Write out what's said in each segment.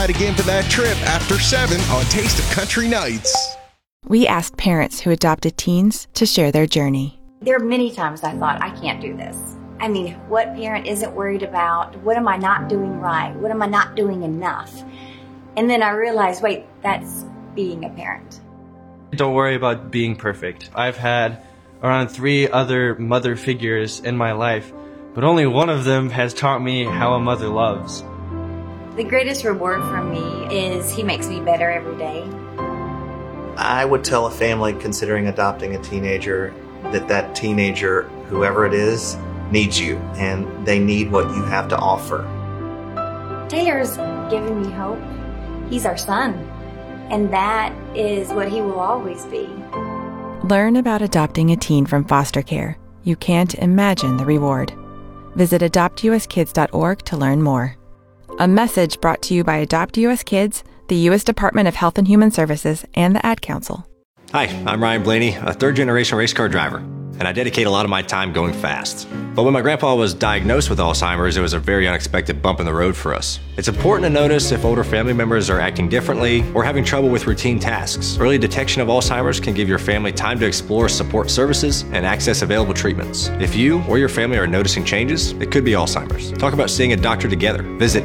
outside again for that trip after 7 on Taste of Country Nights. We asked parents who adopted teens to share their journey. There are many times I thought, I can't do this. I mean, what parent isn't worried about? What am I not doing right? What am I not doing enough? And then I realized, wait, that's being a parent. Don't worry about being perfect. I've had around 3 other mother figures in my life, but only one of them has taught me how a mother loves. The greatest reward for me is he makes me better every day. I would tell a family considering adopting a teenager that teenager, whoever it is, needs you, and they need what you have to offer. Taylor's given me hope. He's our son, and that is what he will always be. Learn about adopting a teen from foster care. You can't imagine the reward. Visit adoptuskids.org to learn more. A message brought to you by Adopt US Kids, the U.S. Department of Health and Human Services, and the Ad Council. Hi, I'm Ryan Blaney, a third-generation race car driver, and I dedicate a lot of my time going fast. But when my grandpa was diagnosed with Alzheimer's, it was a very unexpected bump in the road for us. It's important to notice if older family members are acting differently or having trouble with routine tasks. Early detection of Alzheimer's can give your family time to explore support services and access available treatments. If you or your family are noticing changes, it could be Alzheimer's. Talk about seeing a doctor together. Visit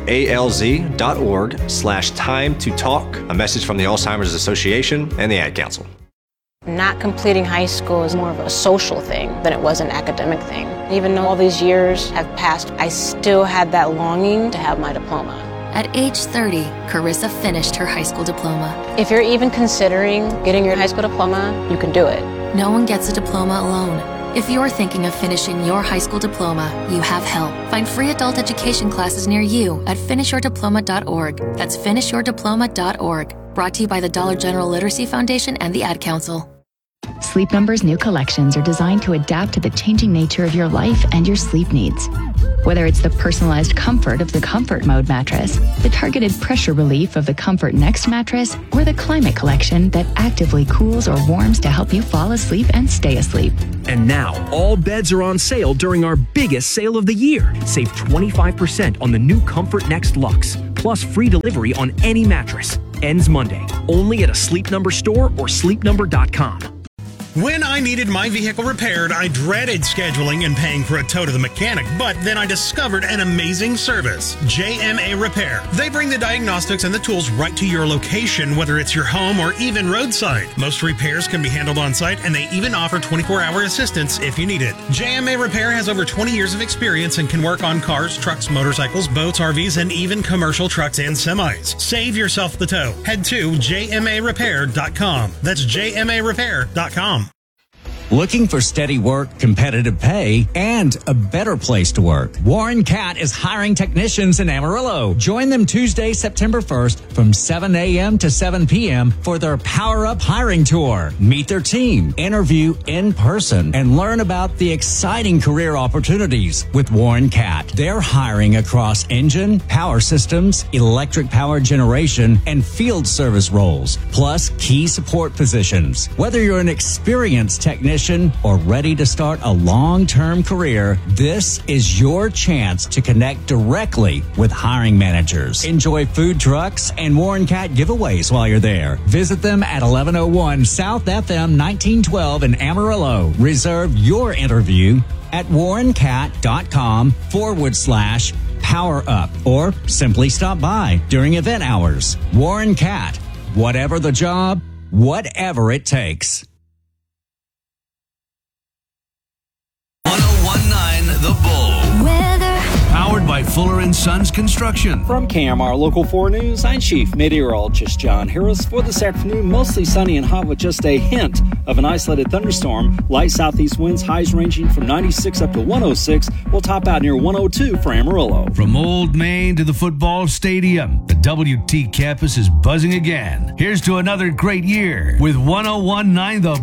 alz.org/time-to-talk. A message from the Alzheimer's Association and the Ad Council. Not completing high school is more of a social thing than it was an academic thing. Even though all these years have passed, I still had that longing to have my diploma. At age 30, Carissa finished her high school diploma. If you're even considering getting your high school diploma, you can do it. No one gets a diploma alone. If you're thinking of finishing your high school diploma, you have help. Find free adult education classes near you at finishyourdiploma.org. That's finishyourdiploma.org. Brought to you by the Dollar General Literacy Foundation and the Ad Council. Sleep Number's new collections are designed to adapt to the changing nature of your life and your sleep needs. Whether it's the personalized comfort of the Comfort Mode mattress, the targeted pressure relief of the Comfort Next mattress, or the Climate Collection that actively cools or warms to help you fall asleep and stay asleep. And now, all beds are on sale during our biggest sale of the year. Save 25% on the new Comfort Next Luxe, plus free delivery on any mattress. Ends Monday, only at a Sleep Number store or sleepnumber.com. When I needed my vehicle repaired, I dreaded scheduling and paying for a tow to the mechanic, but then I discovered an amazing service, JMA Repair. They bring the diagnostics and the tools right to your location, whether it's your home or even roadside. Most repairs can be handled on site, and they even offer 24-hour assistance if you need it. JMA Repair has over 20 years of experience and can work on cars, trucks, motorcycles, boats, RVs, and even commercial trucks and semis. Save yourself the tow. Head to jmarepair.com. That's jmarepair.com. Looking for steady work, competitive pay, and a better place to work? Warren Cat is hiring technicians in Amarillo. Join them Tuesday, September 1st from 7 a.m. to 7 p.m. for their Power Up Hiring Tour. Meet their team, interview in person, and learn about the exciting career opportunities with Warren Cat. They're hiring across engine, power systems, electric power generation, and field service roles, plus key support positions. Whether you're an experienced technician or ready to start a long-term career, this is your chance to connect directly with hiring managers. Enjoy food trucks and Warren Cat giveaways while you're there. Visit them at 1101 South FM 1912 in Amarillo. Reserve your interview at warrencat.com/power up or simply stop by during event hours. Warren Cat, whatever the job, whatever it takes. 1019 The Bull. Weather. Powered by Fuller & Sons Construction. From KMR Local 4 News, I'm Chief Meteorologist John Harris. For this afternoon, mostly sunny and hot with just a hint of an isolated thunderstorm. Light southeast winds, highs ranging from 96 up to 106. We'll top out near 102 for Amarillo. From Old Main to the football stadium, the WT campus is buzzing again. Here's to another great year with 1019 The